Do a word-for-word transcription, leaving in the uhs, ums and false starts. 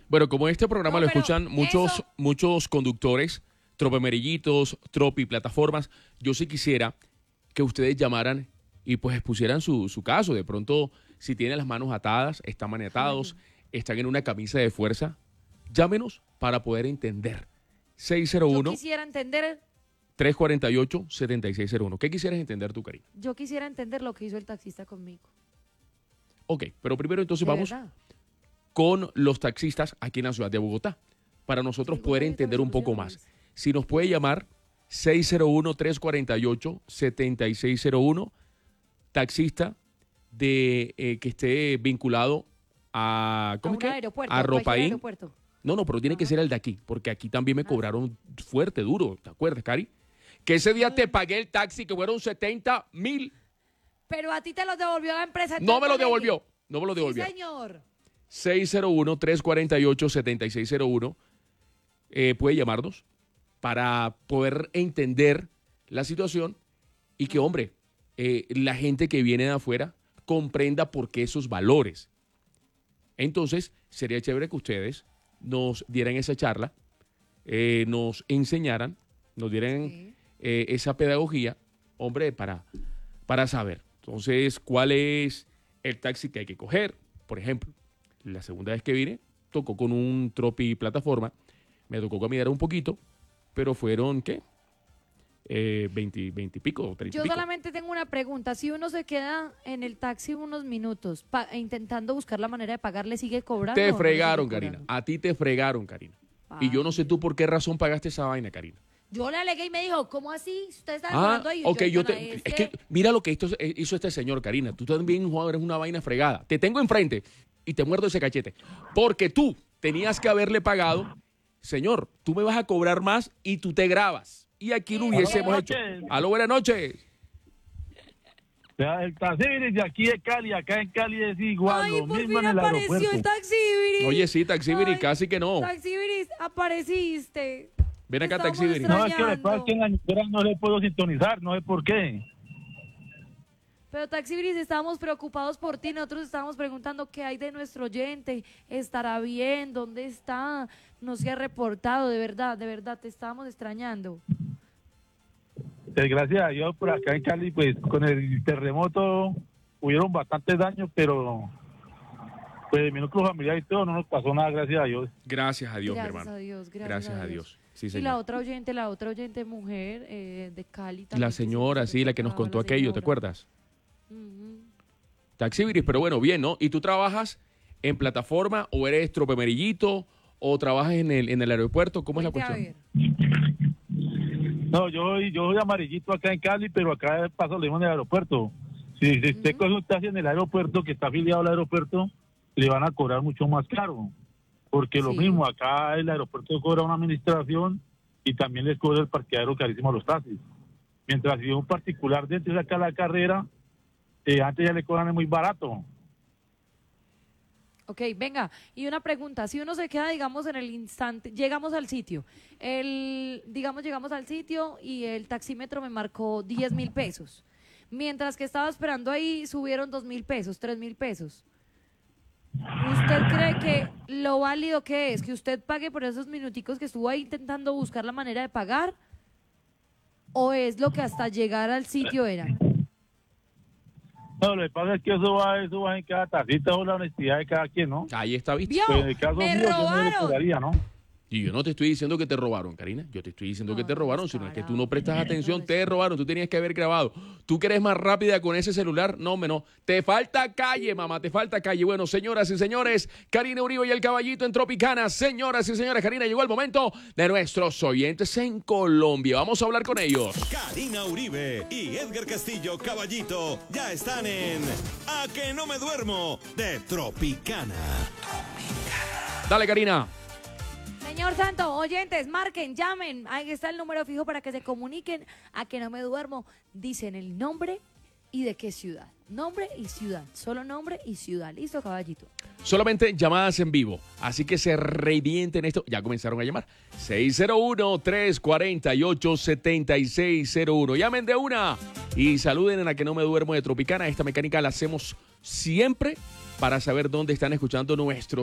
Bueno, como este programa No, lo pero escuchan muchos, eso- muchos conductores, tropemerillitos, tropi, plataformas, yo sí quisiera que ustedes llamaran y pues expusieran su, su caso. De pronto, si tienen las manos atadas, están maniatados, están en una camisa de fuerza, llámenos para poder entender. Yo 601 quisiera entender, 348 7601. ¿Qué quisieras entender tú, Karina? yo quisiera entender lo que hizo el taxista conmigo. Ok, pero primero entonces De vamos verdad. con los taxistas aquí en la ciudad de Bogotá, para nosotros Sí, poder Bogotá, entender un poco soluciones. más. Si nos puede llamar seis cero uno, tres cuatro ocho, siete seis cero uno, taxista de eh, que esté vinculado a, A ¿cómo un es que? aeropuerto, A cualquier Ropaín. aeropuerto. No, no, pero tiene que Ajá. ser el de aquí, porque aquí también me Ah, cobraron fuerte, duro, ¿te acuerdas, Cari? Que ese día te pagué el taxi, que fueron setenta mil, Pero a ti te lo devolvió la empresa. no entonces me lo no negues. devolvió, no me lo Sí, devolvió. señor. seis cero uno, tres cuatro ocho, siete seis cero uno, eh, puede llamarnos para poder entender la situación y que, hombre, eh, la gente que viene de afuera comprenda por qué esos valores. Entonces, sería chévere que ustedes nos dieran esa charla, eh, nos enseñaran, nos dieran Sí. eh, esa pedagogía, hombre, para, para saber. Entonces, ¿cuál es el taxi que hay que coger? Por ejemplo, la segunda vez que vine, tocó con un tropi plataforma, me tocó caminar un poquito, pero fueron, ¿qué? Eh, veinte, veinte y pico, treinta y Yo pico. solamente tengo una pregunta. Si uno se queda en el taxi unos minutos pa- intentando buscar la manera de pagar, ¿le sigue cobrando? o Te no le fregaron, sigue Karina. cobrando? A ti te fregaron, Karina. Y yo no sé tú por qué razón pagaste esa vaina, Karina. Yo le alegué y me dijo, ¿cómo así? Usted está Ah, demorando ahí. ok, yo "Pana, te, es es que mira lo que esto, hizo este señor, Karina. Tú también Juan, eres una vaina fregada. Te tengo enfrente y te muerdo ese cachete. Porque tú tenías que haberle pagado, señor, tú me vas a cobrar más y tú te grabas. Y aquí lo Eh, hubiésemos Aló, hecho. buenas noches. Aló, buenas noches. Ya, el taxi de aquí de Cali, acá en Cali es igual, Ay, lo por mismo fin en el apareció aeropuerto. el taxibiri. Oye, sí, Taxibiri, Ay, casi que no. Taxibiri, apareciste. Ven acá, Estamos Taxibiri. No, es que le pasa extrañando. que en la emisora no le puedo sintonizar, no sé por qué. Pero Taxibris, estábamos preocupados por ti, nosotros estábamos preguntando qué hay de nuestro oyente, estará bien, dónde está, no se ha reportado, de verdad, de verdad, te estábamos extrañando. Pues, gracias a Dios, por acá en Cali, pues con el terremoto hubieron bastantes daños, pero pues mi núcleo familiar y todo no nos pasó nada, gracias a Dios. Gracias a Dios, mi Gracias hermano. a Dios, gracias, Gracias a Dios. Sí, Y la señor. otra oyente, la otra oyente mujer eh, de Cali también. La que sí señora, se sí, la que nos reportaba, contó la aquello, ¿te señora. acuerdas? Ujú. Taxibiris, pero bueno, bien, ¿no? ¿Y tú trabajas en plataforma o eres tropemerillito o trabajas en el, en el aeropuerto? ¿Cómo es la Cuente a cuestión? ver. No, yo soy, yo soy amarillito acá en Cali, pero acá paso lo mismo en el aeropuerto. Si, si usted Ujú. coge un taxi en el aeropuerto que está afiliado al aeropuerto, le van a cobrar mucho más caro. Porque lo Sí. mismo, acá el aeropuerto cobra una administración y también les cobra el parqueadero carísimo a los taxis. Mientras si un particular dentro de acá la carrera, eh, antes ya le cobran muy barato. Ok, venga, y una pregunta, si uno se queda, digamos, en el instante, llegamos al sitio, el, digamos, llegamos al sitio y el taxímetro me marcó diez mil pesos, mientras que estaba esperando ahí subieron dos mil pesos, tres mil pesos. ¿Usted cree que lo válido que es que usted pague por esos minuticos que estuvo ahí intentando buscar la manera de pagar? ¿O es lo que hasta llegar al sitio era? No, lo que pasa es que eso va, eso va en cada taxista o la honestidad de cada quien, ¿no? Ahí está, ¿viste? ¿Vio? Pues en el caso ¡Me mío, yo no le robaron! cobraría, ¿no? Y yo no te estoy diciendo que te robaron, Karina. Yo te estoy diciendo No, que te no robaron, descarado. sino es que tú no prestas No atención, te descarado. robaron. Tú tenías que haber grabado. Tú que eres más rápida con ese celular, no, menos. Te falta calle, mamá, te falta calle. Bueno, señoras y señores, Karina Uribe y el Caballito en Tropicana. Señoras y señores, Karina, llegó el momento de nuestros oyentes en Colombia. Vamos a hablar con ellos. Karina Uribe y Edgar Castillo Caballito ya están en A que no me duermo de Tropicana. Dale, Karina. Señor Santo, oyentes, marquen, llamen. Ahí está el número fijo para que se comuniquen. A que no me duermo. Dicen el nombre y de qué ciudad. Nombre y ciudad. Solo nombre y ciudad. ¿Listo, caballito? Solamente llamadas en vivo. Así que se revienten esto. Ya comenzaron a llamar. seis cero uno, tres cuatro ocho, siete seis cero uno. Llamen de una y saluden en A que no me duermo de Tropicana. Esta mecánica la hacemos siempre para saber dónde están escuchando nuestros